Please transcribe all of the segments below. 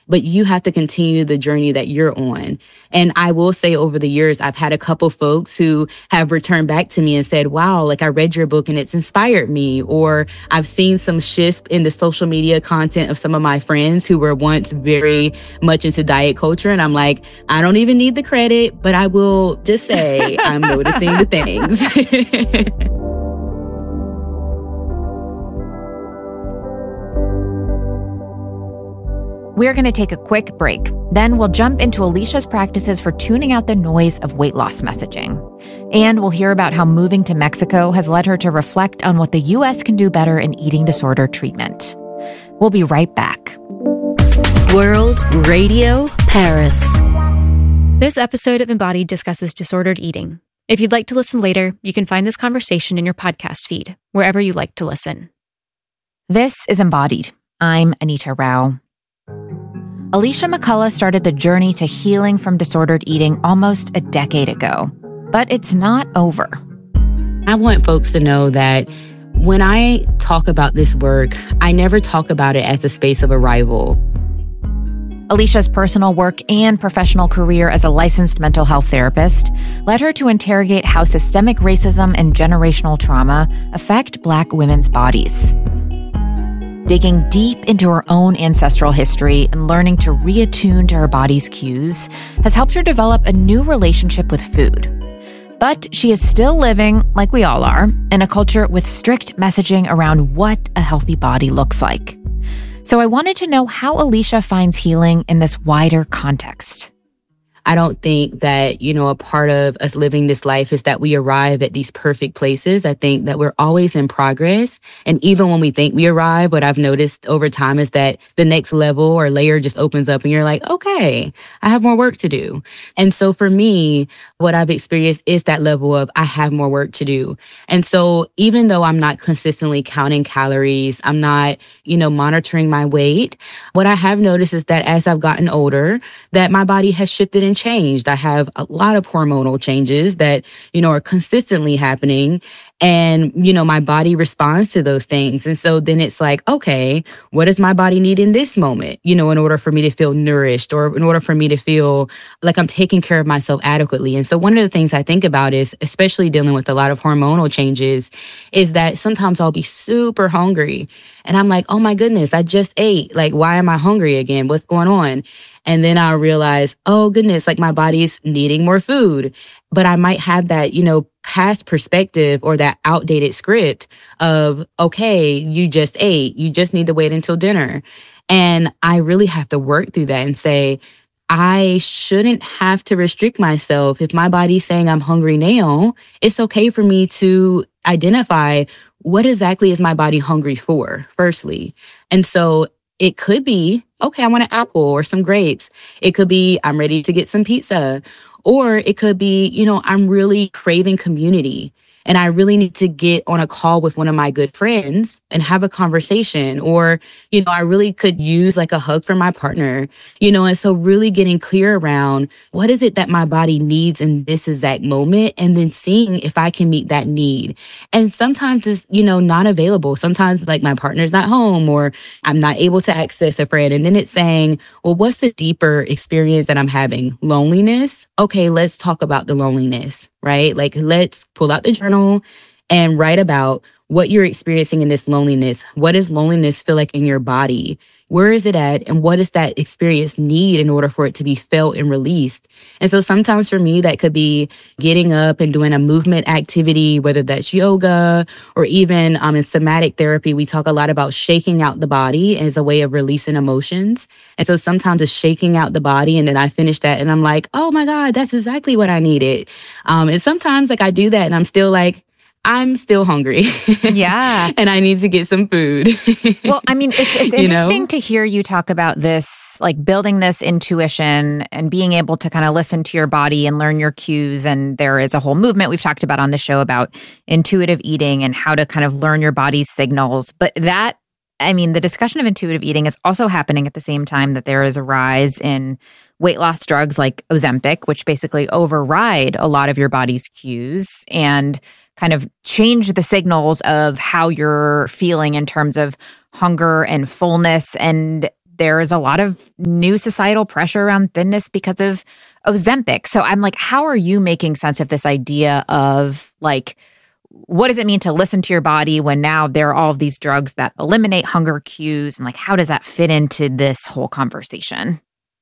but you have to continue the journey that you're on. And I will say over the years, I've had a couple folks who have returned back to me and said, wow, like I read your book and it's inspired me. Or I've seen some shifts in the social media content of some of my friends who were once very much into diet culture. And I'm like, I don't even need the credit, but I will just say I'm noticing the things. We're going to take a quick break. Then we'll jump into Alicia's practices for tuning out the noise of weight loss messaging. And we'll hear about how moving to Mexico has led her to reflect on what the U.S. can do better in eating disorder treatment. We'll be right back. World Radio Paris. This episode of Embodied discusses disordered eating. If you'd like to listen later, you can find this conversation in your podcast feed, wherever you like to listen. This is Embodied. I'm Anita Rao. Alicia McCullough started the journey to healing from disordered eating almost a decade ago, but it's not over. I want folks to know that when I talk about this work, I never talk about it as a space of arrival. Alicia's personal work and professional career as a licensed mental health therapist led her to interrogate how systemic racism and generational trauma affect Black women's bodies. Digging deep into her own ancestral history and learning to reattune to her body's cues has helped her develop a new relationship with food. But she is still living, like we all are, in a culture with strict messaging around what a healthy body looks like. So I wanted to know how Alicia finds healing in this wider context. I don't think that, a part of us living this life is that we arrive at these perfect places. I think that we're always in progress. And even when we think we arrive, what I've noticed over time is that the next level or layer just opens up and you're like, okay, I have more work to do. And so for me, what I've experienced is that level of I have more work to do. And so even though I'm not consistently counting calories, I'm not, monitoring my weight, what I have noticed is that as I've gotten older, that my body has shifted and changed. I have a lot of hormonal changes that, are consistently happening. And, my body responds to those things. And so then it's like, okay, what does my body need in this moment, in order for me to feel nourished or in order for me to feel like I'm taking care of myself adequately. And so one of the things I think about is, especially dealing with a lot of hormonal changes, is that sometimes I'll be super hungry and I'm like, oh my goodness, I just ate. Like, why am I hungry again? What's going on? And then I'll realize, oh goodness, like my body's needing more food. But I might have that, past perspective or that outdated script of, okay, you just ate, you just need to wait until dinner. And I really have to work through that and say, I shouldn't have to restrict myself. If my body's saying I'm hungry now, it's okay for me to identify what exactly is my body hungry for, firstly. And so it could be, okay, I want an apple or some grapes. It could be, I'm ready to get some pizza. Or it could be, I'm really craving community and I really need to get on a call with one of my good friends and have a conversation. Or, I really could use like a hug from my partner, and so really getting clear around what is it that my body needs in this exact moment and then seeing if I can meet that need. And sometimes it's, not available. Sometimes like my partner's not home or I'm not able to access a friend. And then it's saying, well, what's the deeper experience that I'm having? Loneliness? Okay, let's talk about the loneliness, right? Like, let's pull out the journal and write about what you're experiencing in this loneliness. What does loneliness feel like in your body? Where is it at? And what does that experience need in order for it to be felt and released? And so sometimes for me, that could be getting up and doing a movement activity, whether that's yoga or even in somatic therapy, we talk a lot about shaking out the body as a way of releasing emotions. And so sometimes it's shaking out the body and then I finish that and I'm like, oh my God, that's exactly what I needed. And sometimes like I do that and I'm still like, I'm still hungry. Yeah. And I need to get some food. Well, I mean, it's interesting to hear you talk about this, like building this intuition and being able to kind of listen to your body and learn your cues. And there is a whole movement we've talked about on the show about intuitive eating and how to kind of learn your body's signals. But the discussion of intuitive eating is also happening at the same time that there is a rise in weight loss drugs like Ozempic, which basically override a lot of your body's cues and kind of change the signals of how you're feeling in terms of hunger and fullness. And there is a lot of new societal pressure around thinness because of Ozempic. So I'm like, how are you making sense of this idea of like, what does it mean to listen to your body when now there are all of these drugs that eliminate hunger cues? And like, how does that fit into this whole conversation?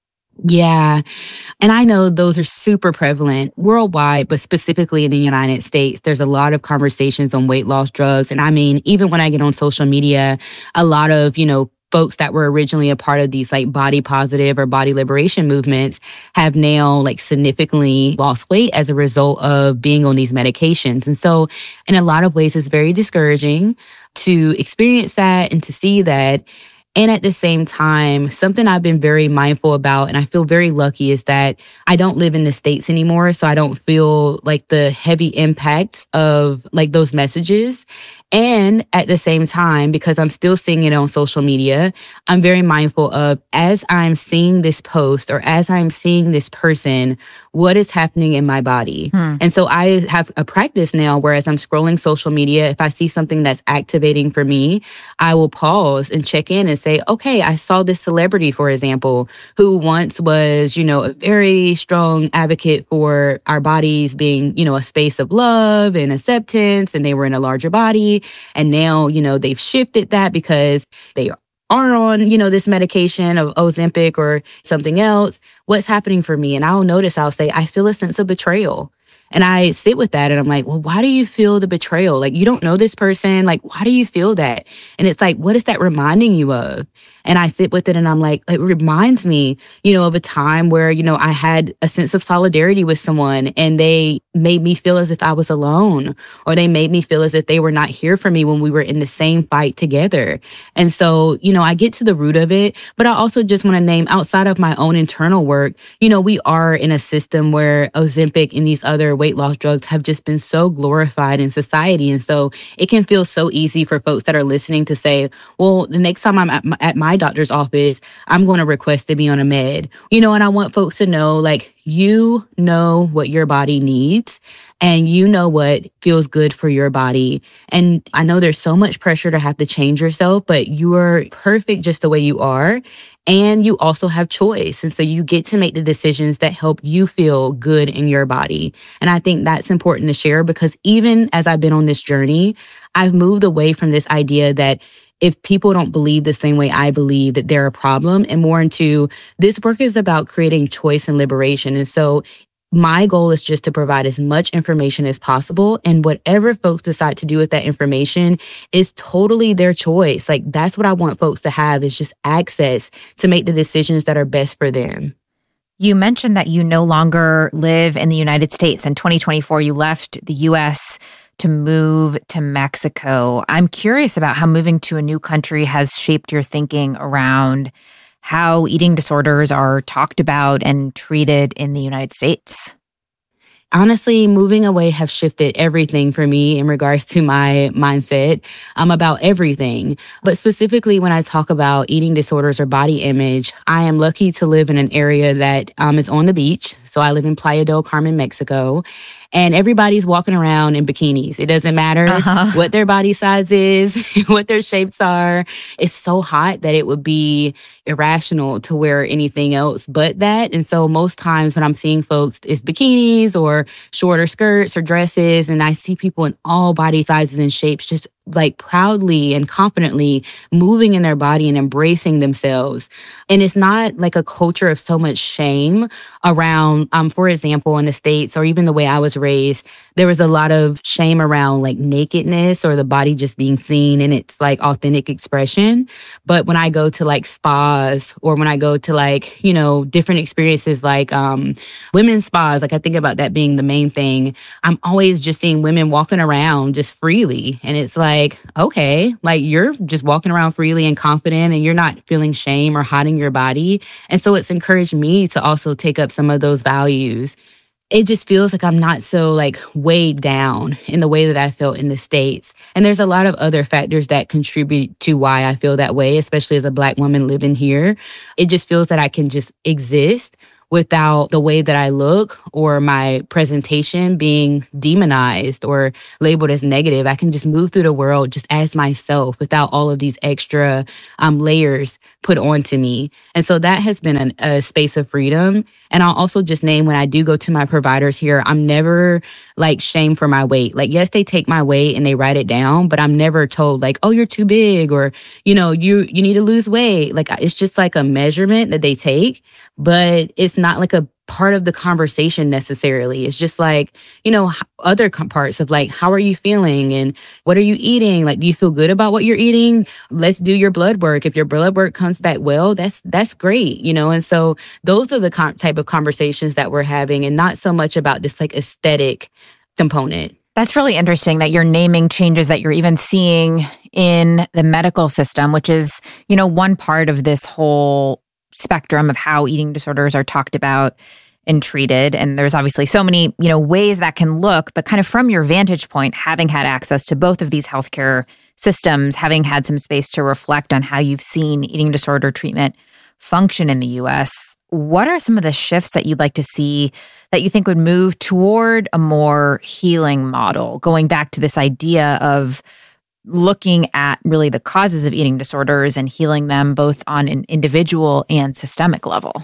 Yeah. And I know those are super prevalent worldwide, but specifically in the United States, there's a lot of conversations on weight loss drugs. And I mean, even when I get on social media, a lot of, folks that were originally a part of these like body positive or body liberation movements have now like significantly lost weight as a result of being on these medications. And so in a lot of ways, it's very discouraging to experience that and to see that. And at the same time, something I've been very mindful about, and I feel very lucky, is that I don't live in the States anymore. So I don't feel like the heavy impact of like those messages. And at the same time, because I'm still seeing it on social media, I'm very mindful of, as I'm seeing this post or as I'm seeing this person, what is happening in my body. And so I have a practice now where as I'm scrolling social media, if I see something that's activating for me, I will pause and check in and say, okay, I saw this celebrity, for example, who once was, a very strong advocate for our bodies being, a space of love and acceptance, and they were in a larger body. And now, they've shifted that because they are on, this medication of Ozempic or something else. What's happening for me? And I'll say, I feel a sense of betrayal. And I sit with that and I'm like, well, why do you feel the betrayal? Like, you don't know this person. Like, why do you feel that? And it's like, what is that reminding you of? And I sit with it and I'm like, it reminds me, of a time where, I had a sense of solidarity with someone and they made me feel as if I was alone, or they made me feel as if they were not here for me when we were in the same fight together. And so, I get to the root of it, but I also just want to name, outside of my own internal work, we are in a system where Ozempic and these other weight loss drugs have just been so glorified in society. And so it can feel so easy for folks that are listening to say, well, the next time I'm at my doctor's office, I'm going to request to be on a med, and I want folks to know, like, you know what your body needs and you know what feels good for your body. And I know there's so much pressure to have to change yourself, but you are perfect just the way you are. And you also have choice. And so you get to make the decisions that help you feel good in your body. And I think that's important to share because even as I've been on this journey, I've moved away from this idea that if people don't believe the same way I believe, that they're a problem, and more into this work is about creating choice and liberation. And so my goal is just to provide as much information as possible. And whatever folks decide to do with that information is totally their choice. Like, that's what I want folks to have, is just access to make the decisions that are best for them. You mentioned that you no longer live in the United States. In 2024, you left the U.S. to move to Mexico. I'm curious about how moving to a new country has shaped your thinking around how eating disorders are talked about and treated in the United States. Honestly, moving away have shifted everything for me in regards to my mindset about everything. But specifically when I talk about eating disorders or body image, I am lucky to live in an area that is on the beach. So I live in Playa del Carmen, Mexico. And everybody's walking around in bikinis. It doesn't matter what their body size is, what their shapes are. It's so hot that it would be irrational to wear anything else but that. And so most times when I'm seeing folks, it's bikinis or shorter skirts or dresses. And I see people in all body sizes and shapes just like proudly and confidently moving in their body and embracing themselves. And it's not like a culture of so much shame around, for example, in the States, or even the way I was raised, there was a lot of shame around like nakedness or the body just being seen in its like authentic expression. But when I go to like spas, or when I go to like, different experiences like women's spas, like I think about that being the main thing, I'm always just seeing women walking around just freely. And it's like, okay, like you're just walking around freely and confident and you're not feeling shame or hiding your body. And so it's encouraged me to also take up some of those values. It just feels like I'm not so like weighed down in the way that I felt in the States. And there's a lot of other factors that contribute to why I feel that way, especially as a Black woman living here. It just feels that I can just exist without the way that I look or my presentation being demonized or labeled as negative. I can just move through the world just as myself without all of these extra layers put onto me. And so that has been a space of freedom. And I'll also just name, when I do go to my providers here, I'm never like shamed for my weight. Like, yes, they take my weight and they write it down, but I'm never told like, oh, you're too big, or, you need to lose weight. Like, it's just like a measurement that they take, but it's not like a part of the conversation necessarily. It's just like, other parts of like, how are you feeling and what are you eating? Like, do you feel good about what you're eating? Let's do your blood work. If your blood work comes back well, that's great, And so those are the type of conversations that we're having, and not so much about this like aesthetic component. That's really interesting that you're naming changes that you're even seeing in the medical system, which is, one part of this whole spectrum of how eating disorders are talked about and treated. And there's obviously so many, ways that can look, but kind of from your vantage point, having had access to both of these healthcare systems, having had some space to reflect on how you've seen eating disorder treatment function in the US, what are some of the shifts that you'd like to see that you think would move toward a more healing model, going back to this idea of looking at really the causes of eating disorders and healing them both on an individual and systemic level?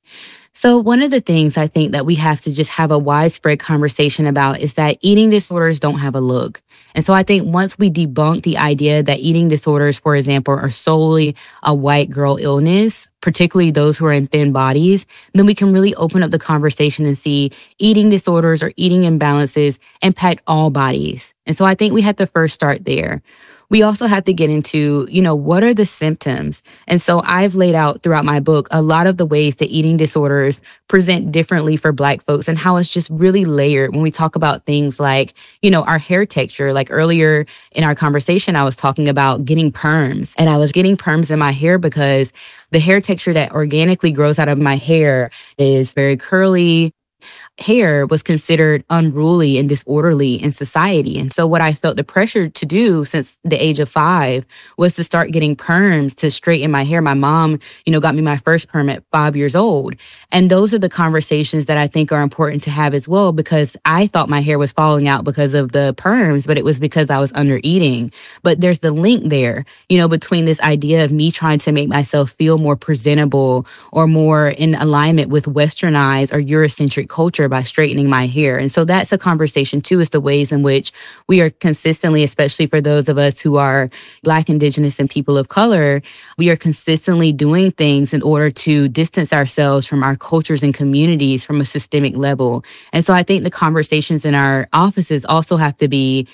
So one of the things I think that we have to just have a widespread conversation about is that eating disorders don't have a look. And so I think once we debunk the idea that eating disorders, for example, are solely a white girl illness, particularly those who are in thin bodies, then we can really open up the conversation and see eating disorders or eating imbalances impact all bodies. And so I think we have to first start there. We also have to get into, what are the symptoms? And so I've laid out throughout my book a lot of the ways that eating disorders present differently for Black folks and how it's just really layered when we talk about things like, our hair texture. Like earlier in our conversation, I was talking about getting perms, and I was getting perms in my hair because the hair texture that organically grows out of my hair is very curly. Hair was considered unruly and disorderly in society. And so what I felt the pressure to do since the age of 5 was to start getting perms to straighten my hair. My mom, got me my first perm at 5 years old. And those are the conversations that I think are important to have as well, because I thought my hair was falling out because of the perms, but it was because I was under eating. But there's the link there, between this idea of me trying to make myself feel more presentable or more in alignment with westernized or Eurocentric culture by straightening my hair. And so that's a conversation too, is the ways in which we are consistently, especially for those of us who are Black, Indigenous, and people of color, we are consistently doing things in order to distance ourselves from our cultures and communities from a systemic level. And so I think the conversations in our offices also have to be,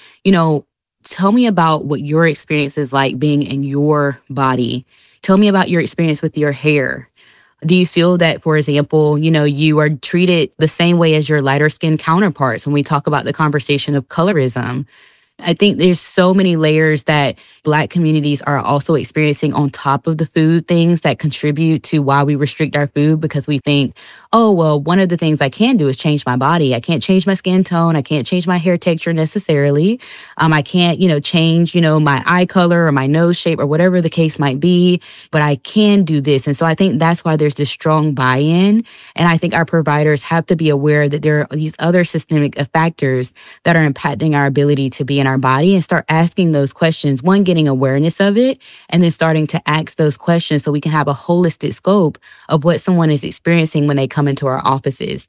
tell me about what your experience is like being in your body. Tell me about your experience with your hair. Do you feel that, for example, you are treated the same way as your lighter skinned counterparts when we talk about the conversation of colorism? I think there's so many layers that Black communities are also experiencing on top of the food things that contribute to why we restrict our food, because we think, oh, well, one of the things I can do is change my body. I can't change my skin tone. I can't change my hair texture necessarily. I can't, change, my eye color or my nose shape or whatever the case might be, but I can do this. And so I think that's why there's this strong buy-in. And I think our providers have to be aware that there are these other systemic factors that are impacting our ability to be in our body, and start asking those questions. One, getting awareness of it, and then starting to ask those questions so we can have a holistic scope of what someone is experiencing when they come into our offices.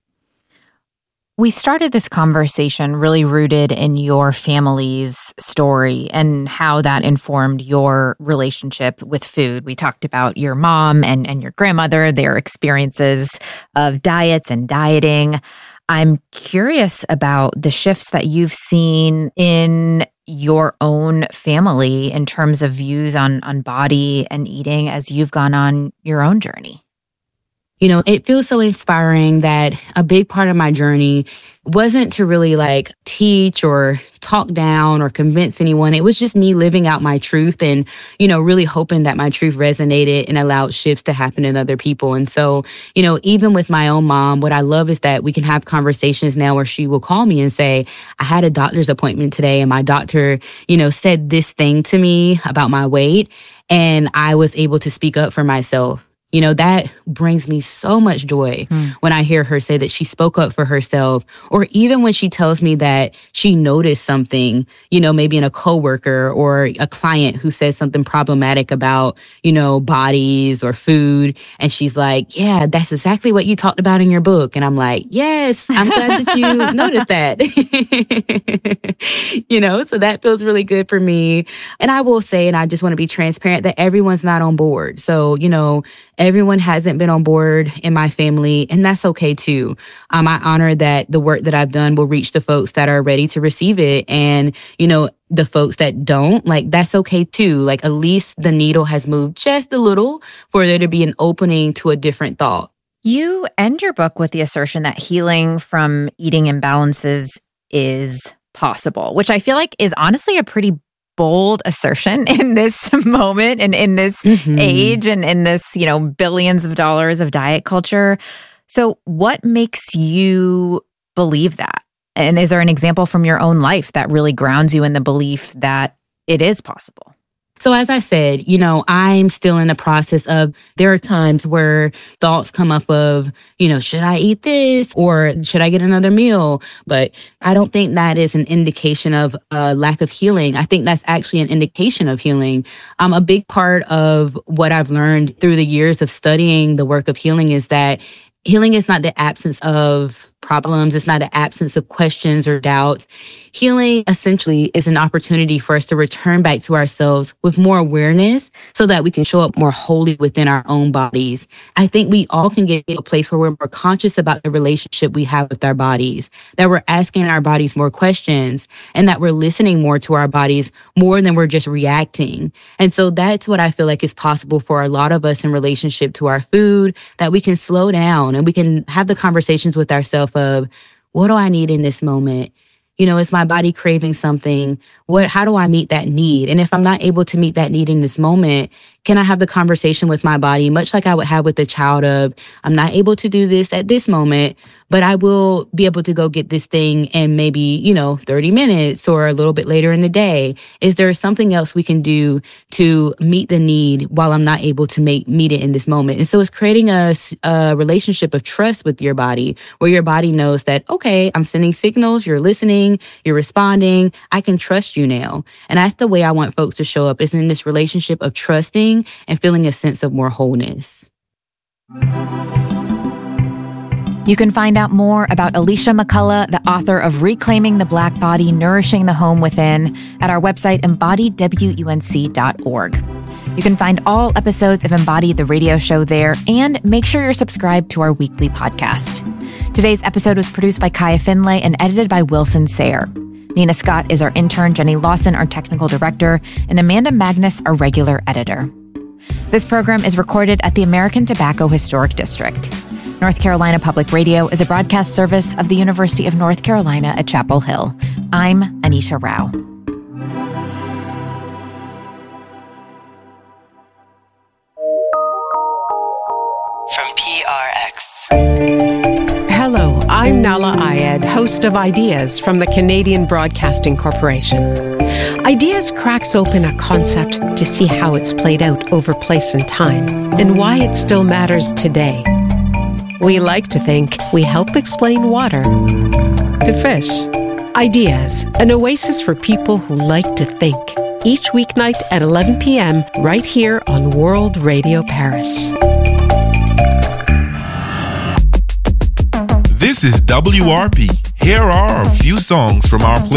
We started this conversation really rooted in your family's story and how that informed your relationship with food. We talked about your mom and your grandmother, their experiences of diets and dieting. I'm curious about the shifts that you've seen in your own family in terms of views on body and eating as you've gone on your own journey. It feels so inspiring that a big part of my journey wasn't to really teach or talk down or convince anyone. It was just me living out my truth and, really hoping that my truth resonated and allowed shifts to happen in other people. And so, even with my own mom, what I love is that we can have conversations now where she will call me and say, I had a doctor's appointment today and my doctor, said this thing to me about my weight, and I was able to speak up for myself. That brings me so much joy when I hear her say that she spoke up for herself, or even when she tells me that she noticed something, maybe in a coworker or a client who says something problematic about, bodies or food. And she's like, yeah, that's exactly what you talked about in your book. And I'm like, yes, I'm glad that you noticed that. So that feels really good for me. And I will say, and I just want to be transparent, that everyone's not on board. So, everyone hasn't been on board in my family, and that's okay too. I honor that the work that I've done will reach the folks that are ready to receive it. And, the folks that don't, that's okay too. At least the needle has moved just a little for there to be an opening to a different thought. You end your book with the assertion that healing from eating imbalances is possible, which I feel like is honestly a pretty bold assertion in this moment and in this age and in this, billions of dollars of diet culture. So what makes you believe that? And is there an example from your own life that really grounds you in the belief that it is possible? So as I said, I'm still in the process of, there are times where thoughts come up of, should I eat this or should I get another meal? But I don't think that is an indication of a lack of healing. I think that's actually an indication of healing. A big part of what I've learned through the years of studying the work of healing is that healing is not the absence of problems. It's not an absence of questions or doubts. Healing essentially is an opportunity for us to return back to ourselves with more awareness so that we can show up more wholly within our own bodies. I think we all can get to a place where we're more conscious about the relationship we have with our bodies, that we're asking our bodies more questions, and that we're listening more to our bodies more than we're just reacting. And so that's what I feel like is possible for a lot of us in relationship to our food, that we can slow down and we can have the conversations with ourselves of, what do I need in this moment? Is my body craving something? How do I meet that need? And if I'm not able to meet that need in this moment, can I have the conversation with my body, much like I would have with a child of, I'm not able to do this at this moment, but I will be able to go get this thing in maybe, 30 minutes or a little bit later in the day. Is there something else we can do to meet the need while I'm not able to meet it in this moment? And so it's creating a relationship of trust with your body, where your body knows that, okay, I'm sending signals, you're listening, you're responding, I can trust you now. And that's the way I want folks to show up, is in this relationship of trusting and feeling a sense of more wholeness. You can find out more about Alicia McCullough, the author of Reclaiming the Black Body, Nourishing the Home Within, at our website, embodiedwunc.org. You can find all episodes of Embodied, the radio show, there, and make sure you're subscribed to our weekly podcast. Today's episode was produced by Kaya Finlay and edited by Wilson Sayre. Nina Scott is our intern, Jenny Lawson, our technical director, and Amanda Magnus, our regular editor. This program is recorded at the American Tobacco Historic District. North Carolina Public Radio is a broadcast service of the University of North Carolina at Chapel Hill. I'm Anita Rao. From PRX. Hello, I'm Nala Ayed, host of Ideas from the Canadian Broadcasting Corporation. Ideas cracks open a concept to see how it's played out over place and time, and why it still matters today. We like to think we help explain water to fish. Ideas, an oasis for people who like to think. Each weeknight at 11 p.m. right here on World Radio Paris. This is WRP. Here are a few songs from our